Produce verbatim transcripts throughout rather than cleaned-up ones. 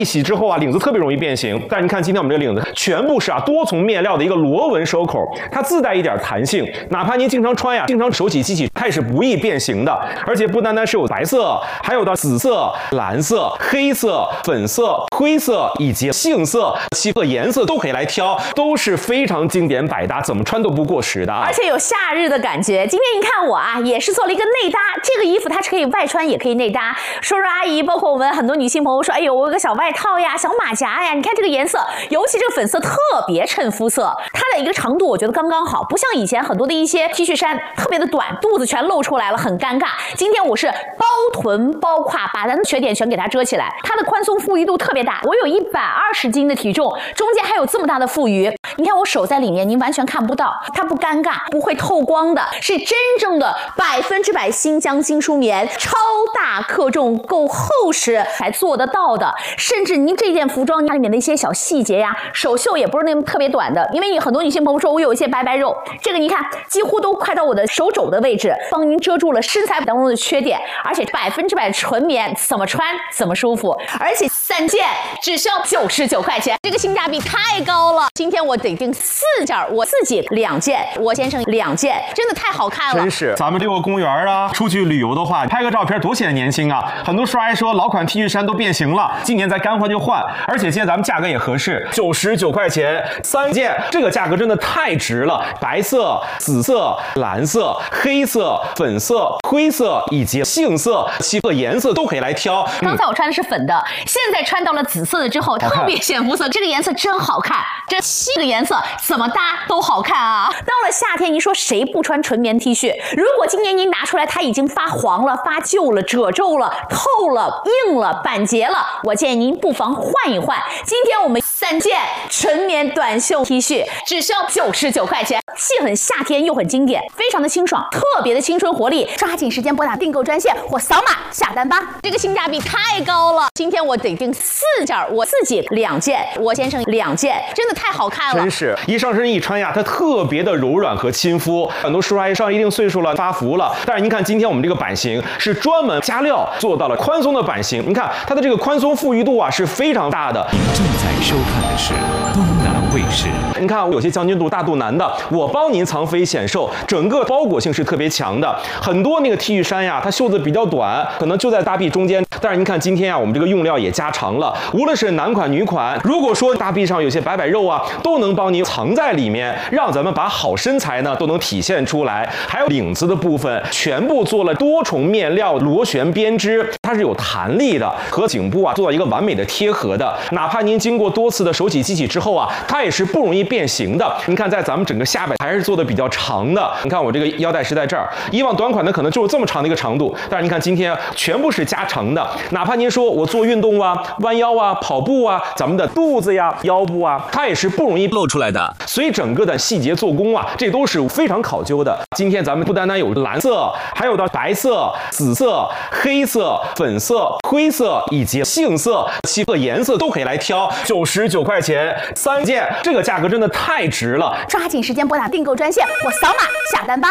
一洗之后啊，领子特别容易变形。但是你看今天我们这个领子全部是啊多重面料的一个螺纹收口，它自带一点弹性，哪怕您经常穿呀，经常手洗机洗，它也是不易变形的。而且不单单是有白色，还有到紫色、蓝色、黑色、粉色、灰色以及杏色七个颜色都可以来挑，都是非常经典百搭，怎么穿都不过时的啊！ 而且有夏日的感觉。今天你看我啊，也是做了一个内搭，这个衣服它是可以外穿，也可以内搭。叔叔阿姨，包括我们很多女性朋友说，哎呦，我有个小外套呀，小马甲呀，你看这个颜色，尤其这个粉色特别衬肤色，它的一个长度我觉得刚刚好，不像以前很多的一些 T 恤衫特别的短，肚子全露出来了，很尴尬。今天我是包臀包胯，把咱的缺点全给它遮起来，它的宽松富裕度特别大。我有一百二十斤的体重，中间还有这么大的富余，你看我手在里面，您完全看不到，它不尴尬，不会透光的，是真正的百分之百新疆精梳棉，超大克重，够厚实才做得到的。甚至您这件服装它里面的一些小细节呀，手袖也不是那么特别短的，因为很多女性朋友说我有一些白白肉，这个你看几乎都快到我的手肘的位置，帮您遮住了身材当中的缺点，而且百分之百纯棉，怎么穿怎么舒服，而且三件只需要九十九块钱，这个性价比太高了。今天我得订四件，我自己两件，我先生两件，真的太好看了。 真是，咱们溜个公园啊，出去旅游的话，拍个照片多显得年轻啊！很多叔阿姨说老款 T 恤衫都变形了，今年再该换就换，而且今天咱们价格也合适，九十九块钱三件，这个价格真的太值了。白色、紫色、蓝色、黑色、粉色、灰色以及杏色七个颜色都可以来挑。 刚才我穿的是粉的，现在穿到了紫色的之后，特别显肤色，这个颜色真好看，这七个颜色怎么搭都好看啊！到了夏天，您说谁不穿纯棉 T 恤？如果今年您拿出来，它已经发黄了、发旧了、褶皱了、透了、硬了、板结了，我建议您不妨换一换。今天我们三件纯棉短袖 T 恤只需要九十九块钱，既很夏天又很经典，非常的清爽，特别的青春活力。抓紧时间拨打订购专线或扫码下单吧，这个性价比太高了。今天我得订四件，我自己两件，我先生两件，真的太好看了。 真是，一上身一穿呀，它特别的柔软和亲肤。很多叔叔阿姨上一定岁数了，发福了，但是您看今天我们这个版型是专门加料做到了宽松的版型，你看它的这个宽松富裕度啊是非常大的。 您正在收看的是东南卫视。 你看有些将军肚、大肚腩的，我帮您藏肥显瘦，整个包裹性是特别强的。很多那个 T 恤衫呀，它袖子比较短，可能就在大臂中间。但是您看今天啊，我们这个用料也加长了，无论是男款女款，如果说大臂上有些白白肉啊，都能帮您藏在里面，让咱们把好身材呢都能体现出来。还有领子的部分，全部做了多重面料螺旋编织，它是有弹力的，和颈部啊做到一个完美的贴合的。哪怕您经过多次的手洗机洗之后啊，它也是不容易变形的。你看在咱们整个下摆还是做的比较长的，你看我这个腰带是在这儿，以往短款的可能就是这么长的一个长度，但是你看今天全部是加长的。哪怕您说我做运动啊、弯腰啊、跑步啊，咱们的肚子呀、腰部啊，它也是不容易露出来的。所以整个的细节做工啊，这都是非常考究的。今天咱们不单单有蓝色，还有到白色、紫色、黑色、粉色、灰色以及杏色七个颜色都可以来挑，九十九块钱三件，这个价格真的太值了。 抓紧时间拨打订购专线或扫码下单吧。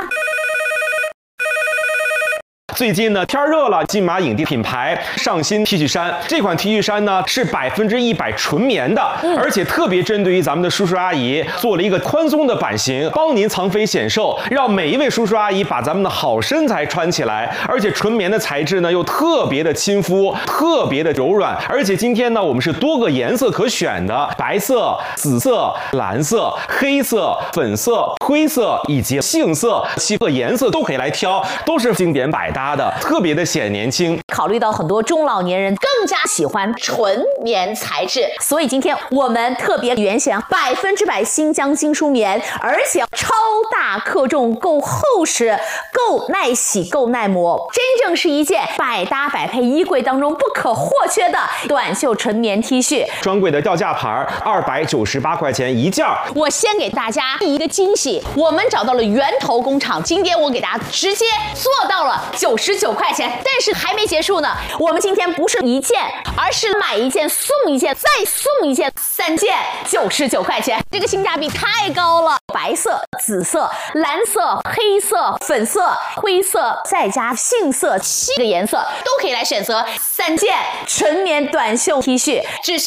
最近呢，天热了，金马影帝品牌上新 T 恤衫，这款 T 恤衫呢是百分之一百纯棉的，嗯、而且特别针对于咱们的叔叔阿姨做了一个宽松的版型，帮您藏肥显瘦，让每一位叔叔阿姨把咱们的好身材穿起来。而且纯棉的材质呢又特别的亲肤，特别的柔软。而且今天呢，我们是多个颜色可选的，白色、紫色、蓝色、黑色、粉色、灰色以及杏色七个颜色都可以来挑，都是经典百搭的，特别的显年轻。 考虑到很多中老年人更加喜欢纯棉材质，所以今天我们特别原选百分之百新疆精梳棉，而且超大克重，够厚实，够耐洗，够耐磨，真正是一件百搭百配衣柜当中不可或缺的短袖纯棉 T 恤。 专柜的吊架牌二百九十八块钱一件。 我先给大家一个惊喜，我们找到了源头工厂，今天我给大家直接做到了九十九块钱。但是还没结束呢，我们今天不是一件，而是买一件送一件，再送一件，三件九十九块钱，这个性价比太高了。白色、紫色、蓝色、黑色、粉色、灰色，再加杏色，七个颜色都可以来选择，三件纯棉短袖 T 恤，只需